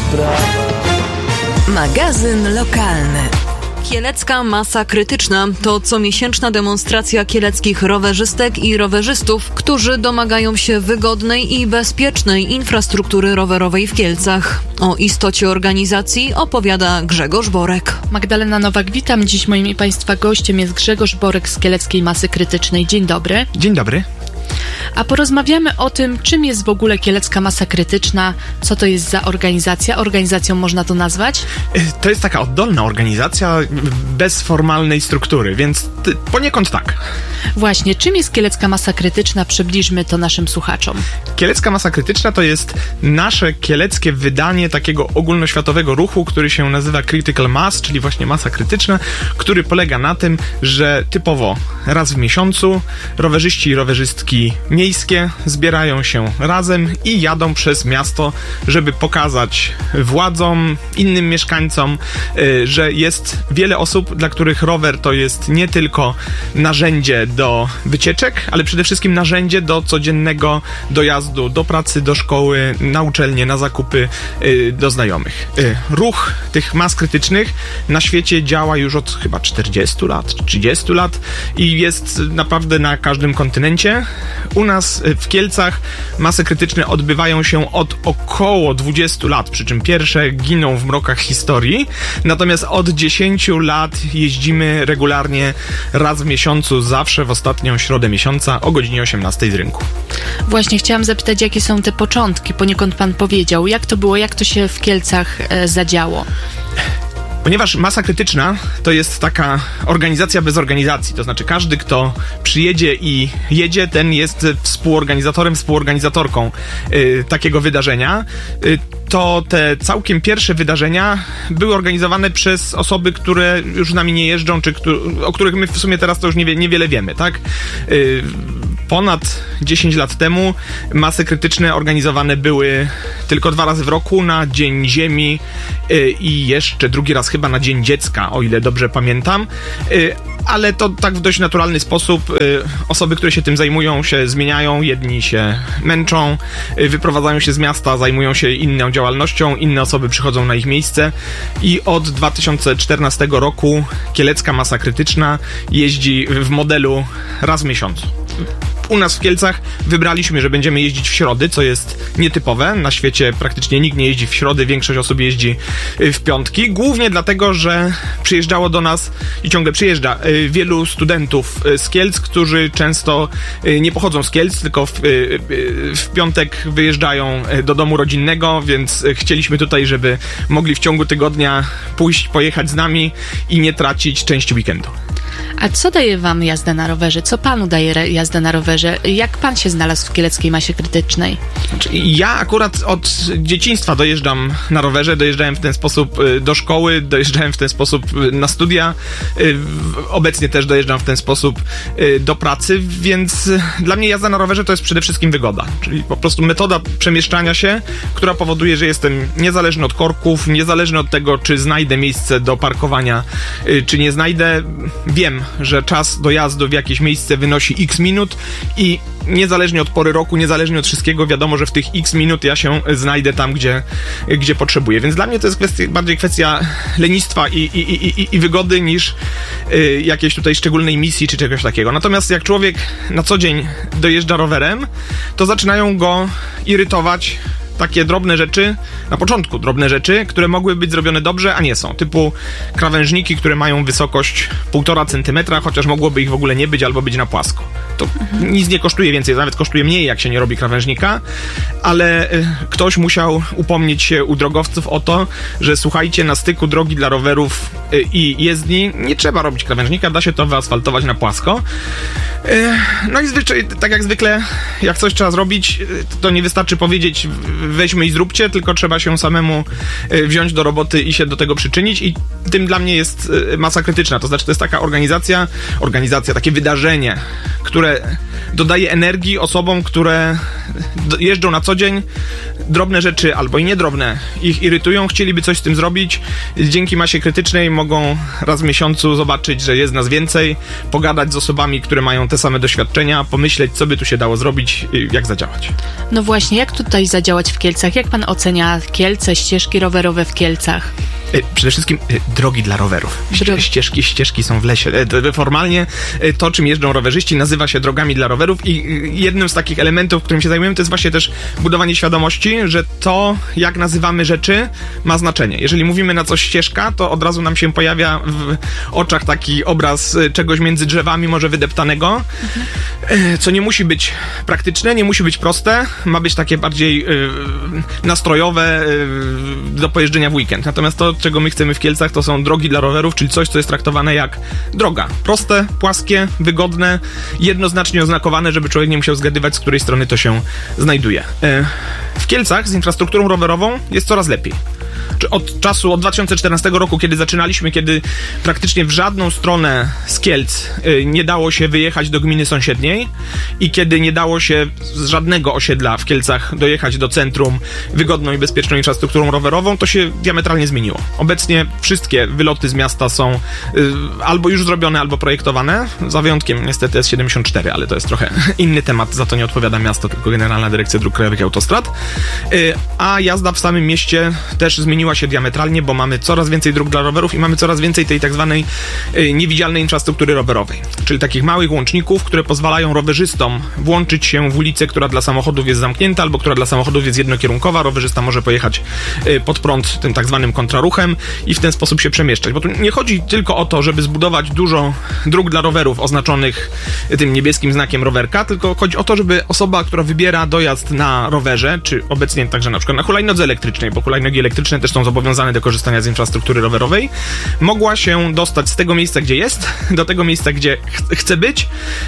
Magazyn lokalny. Kielecka masa krytyczna to comiesięczna demonstracja kieleckich rowerzystek i rowerzystów, którzy domagają się wygodnej i bezpiecznej infrastruktury rowerowej w Kielcach. O istocie organizacji opowiada Grzegorz Borek. Magdalena Nowak, witam. Dziś moim i Państwa gościem jest Grzegorz Borek z Kieleckiej Masy Krytycznej. Dzień dobry. Dzień dobry. A porozmawiamy o tym, czym jest w ogóle Kielecka Masa Krytyczna, co to jest za organizacja. Organizacją można to nazwać? To jest taka oddolna organizacja bez formalnej struktury, więc poniekąd tak. Właśnie, czym jest Kielecka Masa Krytyczna? Przybliżmy to naszym słuchaczom. Kielecka Masa Krytyczna to jest nasze kieleckie wydanie takiego ogólnoświatowego ruchu, który się nazywa Critical Mass, czyli właśnie masa krytyczna, który polega na tym, że typowo raz w miesiącu rowerzyści i rowerzystki miejskie zbierają się razem i jadą przez miasto, żeby pokazać władzom, innym mieszkańcom, że jest wiele osób, dla których rower to jest nie tylko narzędzie do wycieczek, ale przede wszystkim narzędzie do codziennego dojazdu do pracy, do szkoły, na uczelnię, na zakupy, do znajomych. Ruch tych mas krytycznych na świecie działa już od chyba 40 lat, 30 lat i jest naprawdę na każdym kontynencie. U nas w Kielcach masy krytyczne odbywają się od około 20 lat, przy czym pierwsze giną w mrokach historii, natomiast od 10 lat jeździmy regularnie raz w miesiącu, zawsze w ostatnią środę miesiąca o godzinie 18 z rynku. Właśnie chciałam zapytać, jakie są te początki, poniekąd pan powiedział, jak to było, jak to się w Kielcach zadziało? Ponieważ masa krytyczna to jest taka organizacja bez organizacji, to znaczy każdy, kto przyjedzie i jedzie, ten jest współorganizatorem, współorganizatorką takiego wydarzenia. To te całkiem pierwsze wydarzenia były organizowane przez osoby, które już z nami nie jeżdżą, czy o których my w sumie teraz to już niewiele wiemy, tak? Ponad 10 lat temu masy krytyczne organizowane były tylko 2 razy w roku, na Dzień Ziemi i jeszcze drugi raz chyba na Dzień Dziecka, o ile dobrze pamiętam. Ale to tak w dość naturalny sposób osoby, które się tym zajmują, się zmieniają, jedni się męczą, wyprowadzają się z miasta, zajmują się inną działalnością, inne osoby przychodzą na ich miejsce i od 2014 roku Kielecka Masa Krytyczna jeździ w modelu raz w miesiącu. U nas w Kielcach wybraliśmy, że będziemy jeździć w środy, co jest nietypowe. Na świecie praktycznie nikt nie jeździ w środy, większość osób jeździ w piątki. Głównie dlatego, że przyjeżdżało do nas i ciągle przyjeżdża wielu studentów z Kielc, którzy często nie pochodzą z Kielc, tylko w piątek wyjeżdżają do domu rodzinnego, więc chcieliśmy tutaj, żeby mogli w ciągu tygodnia pójść, pojechać z nami i nie tracić części weekendu. A co daje wam jazda na rowerze? Co panu daje jazda na rowerze? Jak pan się znalazł w Kieleckiej Masie Krytycznej? Ja akurat od dzieciństwa dojeżdżam na rowerze, dojeżdżałem w ten sposób do szkoły, dojeżdżałem w ten sposób na studia, obecnie też dojeżdżam w ten sposób do pracy, więc dla mnie jazda na rowerze to jest przede wszystkim wygoda, czyli po prostu metoda przemieszczania się, która powoduje, że jestem niezależny od korków, niezależny od tego, czy znajdę miejsce do parkowania, czy nie znajdę. Wiem, że czas dojazdu w jakieś miejsce wynosi x minut i niezależnie od pory roku, niezależnie od wszystkiego, wiadomo, że w tych x minut ja się znajdę tam, gdzie potrzebuję. Więc dla mnie to jest bardziej kwestia lenistwa i wygody niż jakiejś tutaj szczególnej misji czy czegoś takiego. Natomiast jak człowiek na co dzień dojeżdża rowerem, to zaczynają go irytować takie drobne rzeczy, na początku drobne rzeczy, które mogły być zrobione dobrze, a nie są. Typu krawężniki, które mają wysokość 1,5 centymetra, chociaż mogłoby ich w ogóle nie być albo być na płasko. To nic nie kosztuje więcej, nawet kosztuje mniej, jak się nie robi krawężnika, ale ktoś musiał upomnieć się u drogowców o to, że słuchajcie, na styku drogi dla rowerów i jezdni nie trzeba robić krawężnika, da się to wyasfaltować na płasko. No i tak jak zwykle, jak coś trzeba zrobić, to nie wystarczy powiedzieć weźmy i zróbcie, tylko trzeba się samemu wziąć do roboty i się do tego przyczynić i tym dla mnie jest masa krytyczna, to znaczy to jest taka organizacja, takie wydarzenie, które dodaje energii osobom, które jeżdżą na co dzień, drobne rzeczy albo i niedrobne ich irytują, chcieliby coś z tym zrobić, dzięki masie krytycznej mogą raz w miesiącu zobaczyć, że jest nas więcej, pogadać z osobami, które mają te same doświadczenia, pomyśleć, co by tu się dało zrobić, jak zadziałać. No właśnie, jak tutaj zadziałać w w Kielcach? Jak pan ocenia Kielce, ścieżki rowerowe w Kielcach? Przede wszystkim drogi dla rowerów. Ścieżki są w lesie. Formalnie to, czym jeżdżą rowerzyści, nazywa się drogami dla rowerów i jednym z takich elementów, którym się zajmujemy, to jest właśnie też budowanie świadomości, że to, jak nazywamy rzeczy, ma znaczenie. Jeżeli mówimy na coś ścieżka, to od razu nam się pojawia w oczach taki obraz czegoś między drzewami, może wydeptanego, co nie musi być praktyczne, nie musi być proste, ma być takie bardziej nastrojowe do pojeżdżenia w weekend. Natomiast to, czego my chcemy w Kielcach, to są drogi dla rowerów, czyli coś, co jest traktowane jak droga. Proste, płaskie, wygodne, jednoznacznie oznakowane, żeby człowiek nie musiał zgadywać, z której strony to się znajduje. W Kielcach z infrastrukturą rowerową jest coraz lepiej. Od 2014 roku, kiedy zaczynaliśmy, kiedy praktycznie w żadną stronę z Kielc nie dało się wyjechać do gminy sąsiedniej i kiedy nie dało się z żadnego osiedla w Kielcach dojechać do centrum wygodną i bezpieczną infrastrukturą rowerową, to się diametralnie zmieniło. Obecnie wszystkie wyloty z miasta są albo już zrobione, albo projektowane, za wyjątkiem niestety S74, ale to jest trochę inny temat, za to nie odpowiada miasto, tylko Generalna Dyrekcja Dróg Krajowych i Autostrad. A jazda w samym mieście też zmieniła się diametralnie, bo mamy coraz więcej dróg dla rowerów i mamy coraz więcej tej tak zwanej niewidzialnej infrastruktury rowerowej, czyli takich małych łączników, które pozwalają rowerzystom włączyć się w ulicę, która dla samochodów jest zamknięta albo która dla samochodów jest jednokierunkowa. Rowerzysta może pojechać pod prąd tym tak zwanym kontraruchem i w ten sposób się przemieszczać, bo tu nie chodzi tylko o to, żeby zbudować dużo dróg dla rowerów oznaczonych tym niebieskim znakiem rowerka, tylko chodzi o to, żeby osoba, która wybiera dojazd na rowerze, czy obecnie także na przykład na hulajnodze elektrycznej, bo hulajnogi elektryczne też są zobowiązane do korzystania z infrastruktury rowerowej, mogła się dostać z tego miejsca, gdzie jest, do tego miejsca, gdzie chce być,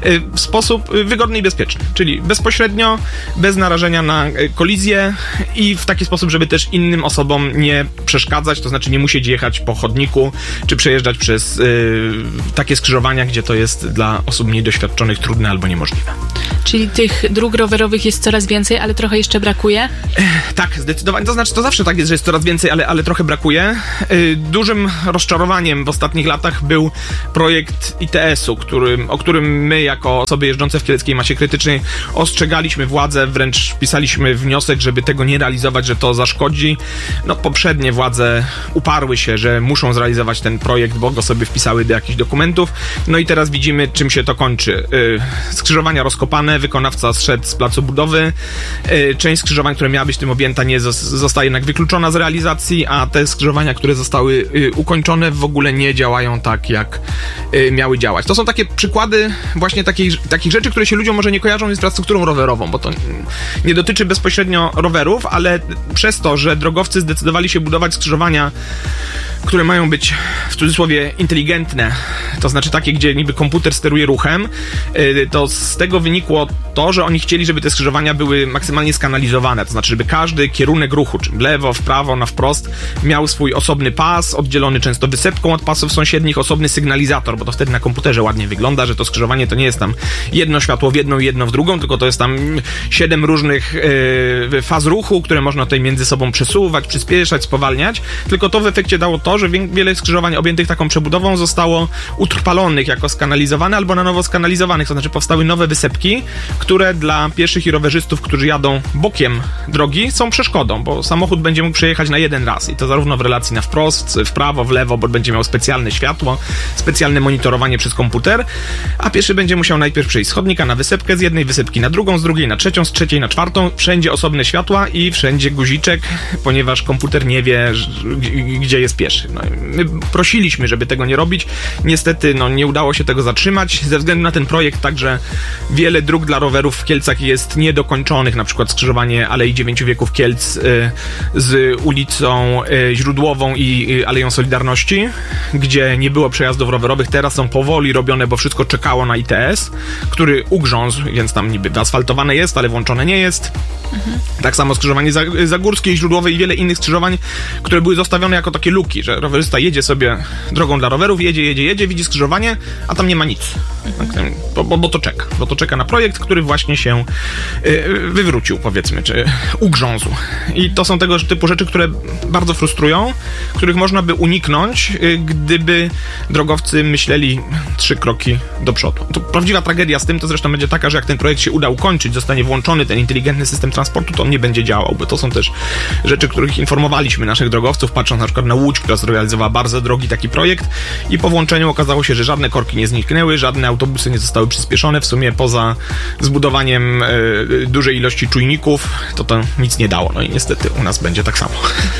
w sposób wygodny i bezpieczny, czyli bezpośrednio, bez narażenia na kolizję i w taki sposób, żeby też innym osobom nie przeszkadzać, to znaczy nie musieć jechać po chodniku, czy przejeżdżać przez takie skrzyżowania, gdzie to jest dla osób mniej doświadczonych trudne albo niemożliwe. Czyli tych dróg rowerowych jest coraz więcej, ale trochę jeszcze brakuje? Tak, zdecydowanie. To znaczy, to zawsze tak jest, że jest coraz więcej, ale trochę brakuje. Dużym rozczarowaniem w ostatnich latach był projekt ITS-u, o którym my, jako osoby jeżdżące w kieleckiej masie krytycznej, ostrzegaliśmy władze, wręcz pisaliśmy wniosek, żeby tego nie realizować, że to zaszkodzi. Poprzednie władze uparły się, że muszą zrealizować ten projekt, bo go sobie wpisały do jakichś dokumentów. I teraz widzimy, czym się to kończy. Skrzyżowania rozkopane, wykonawca zszedł z placu budowy. Część skrzyżowań, która miała być tym objęta, nie zostaje jednak wykluczona z realizacji, a te skrzyżowania, które zostały ukończone, w ogóle nie działają tak, jak miały działać. To są takie przykłady właśnie takich rzeczy, które się ludziom może nie kojarzą z infrastrukturą rowerową, bo to nie dotyczy bezpośrednio rowerów, ale przez to, że drogowcy zdecydowali się budować skrzyżowania, które mają być w cudzysłowie inteligentne, to znaczy takie, gdzie niby komputer steruje ruchem, to z tego wynikło to, że oni chcieli, żeby te skrzyżowania były maksymalnie skanalizowane, to znaczy, żeby każdy kierunek ruchu, czy w lewo, w prawo, na wprost, miał swój osobny pas, oddzielony często wysepką od pasów sąsiednich, osobny sygnalizator, bo to wtedy na komputerze ładnie wygląda, że to skrzyżowanie to nie jest tam jedno światło w jedną i jedno w drugą, tylko to jest tam 7 różnych faz ruchu, które można tutaj między sobą przesuwać, przyspieszać, spowalniać, tylko to w efekcie dało to, że wiele skrzyżowań objętych taką przebudową zostało utrwalonych jako skanalizowane albo na nowo skanalizowanych, to znaczy powstały nowe wysepki, które dla pieszych i rowerzystów, którzy jadą bokiem drogi, są przeszkodą, bo samochód będzie mógł przejechać na jeden raz i to zarówno w relacji na wprost, w prawo, w lewo, bo będzie miał specjalne światło, specjalne monitorowanie przez komputer, a pieszy będzie musiał najpierw przejść z chodnika na wysepkę, z jednej wysepki na drugą, z drugiej na trzecią, z trzeciej na czwartą, wszędzie osobne światła i wszędzie guziczek, ponieważ komputer nie wie, gdzie jest pieszy. My prosiliśmy, żeby tego nie robić. Niestety, nie udało się tego zatrzymać. Ze względu na ten projekt także wiele dróg dla rowerów w Kielcach jest niedokończonych. Na przykład skrzyżowanie Alei 9 Wieków Kielc z ulicą Źródłową i Aleją Solidarności, gdzie nie było przejazdów rowerowych. Teraz są powoli robione, bo wszystko czekało na ITS, który ugrzązł, więc tam niby asfaltowane jest, ale włączone nie jest. Tak samo skrzyżowanie Zagórskie i Źródłowe i wiele innych skrzyżowań, które były zostawione jako takie luki, że rowerzysta jedzie sobie drogą dla rowerów, jedzie, widzi skrzyżowanie, a tam nie ma nic. Bo to czeka na projekt, który właśnie się wywrócił, powiedzmy, czy ugrzązł. I to są tego typu rzeczy, które bardzo frustrują, których można by uniknąć, gdyby drogowcy myśleli 3 kroki do przodu. To prawdziwa tragedia z tym to zresztą będzie taka, że jak ten projekt się uda ukończyć, zostanie włączony ten inteligentny system transportu, to on nie będzie działał, bo to są też rzeczy, których informowaliśmy naszych drogowców, patrząc na przykład na Łódź, która zrealizowała bardzo drogi taki projekt i po włączeniu okazało się, że żadne korki nie zniknęły, żadne autobusy nie zostały przyspieszone, w sumie poza zbudowaniem dużej ilości czujników, to nic nie dało. No i niestety u nas będzie tak samo.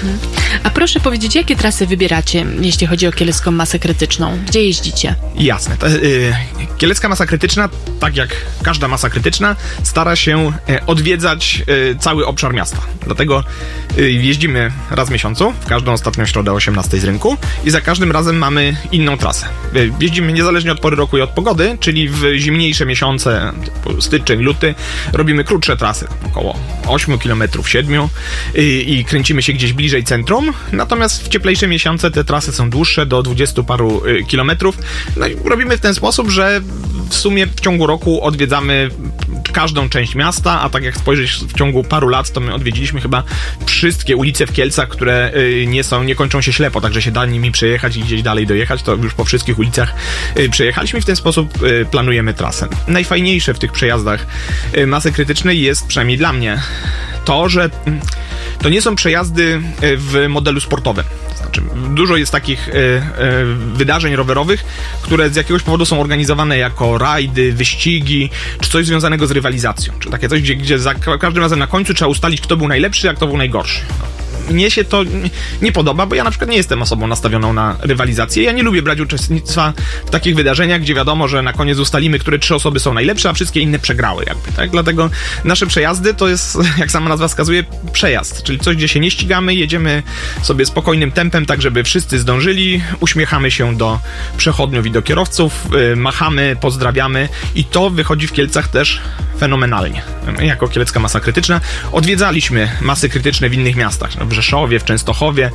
A proszę powiedzieć, jakie trasy wybieracie, jeśli chodzi o kielecką masę krytyczną? Gdzie jeździcie? Jasne. Kielecka masa krytyczna, tak jak każda masa krytyczna, stara się odwiedzać cały obszar miasta. Dlatego jeździmy raz w miesiącu, w każdą ostatnią środę o 18 z rynku i za każdym razem mamy inną trasę. Jeździmy niezależnie od pory roku i od pogody, czyli w zimniejsze miesiące, typu styczeń, luty, robimy krótsze trasy, około 8 km, 7 i kręcimy się gdzieś bliżej centrum, natomiast w cieplejsze miesiące te trasy są dłuższe, do 20 paru kilometrów. No i robimy w ten sposób, że w sumie w ciągu roku odwiedzamy każdą część miasta, a tak jak spojrzeć w ciągu paru lat, to my odwiedziliśmy chyba wszystkie ulice w Kielcach, które nie kończą się ślepo, także się da nimi przejechać i gdzieś dalej dojechać, to już po wszystkich ulicach przejechaliśmy i w ten sposób planujemy trasę. Najfajniejsze w tych przejazdach masy krytycznej jest, przynajmniej dla mnie, to, że to nie są przejazdy w modelu sportowym. Znaczy, dużo jest takich wydarzeń rowerowych, które z jakiegoś powodu są organizowane jako rajdy, wyścigi, czy coś związanego z rywalizacją. Czy takie coś, gdzie za każdym razem na końcu trzeba ustalić, kto był najlepszy, a kto był najgorszy. Mnie się to nie podoba, bo ja na przykład nie jestem osobą nastawioną na rywalizację. Ja nie lubię brać uczestnictwa w takich wydarzeniach, gdzie wiadomo, że na koniec ustalimy, które 3 osoby są najlepsze, a wszystkie inne przegrały jakby, tak? Dlatego nasze przejazdy to jest, jak sama nazwa wskazuje, przejazd, czyli coś, gdzie się nie ścigamy, jedziemy sobie spokojnym tempem, tak żeby wszyscy zdążyli, uśmiechamy się do przechodniów i do kierowców, machamy, pozdrawiamy i to wychodzi w Kielcach też fenomenalnie. Jako Kielecka Masa Krytyczna odwiedzaliśmy masy krytyczne w innych miastach, w Rzeszowie, w Częstochowie,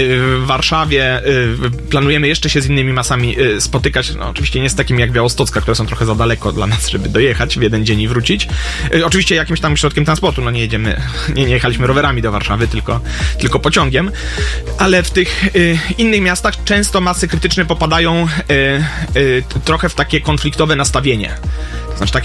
w Warszawie. Planujemy jeszcze się z innymi masami spotykać, no oczywiście nie z takimi jak Białostocka, które są trochę za daleko dla nas, żeby dojechać w jeden dzień i wrócić. Oczywiście jakimś tam środkiem transportu, no nie jechaliśmy rowerami do Warszawy, tylko pociągiem, ale w tych innych miastach często masy krytyczne popadają trochę w takie konfliktowe nastawienie. To znaczy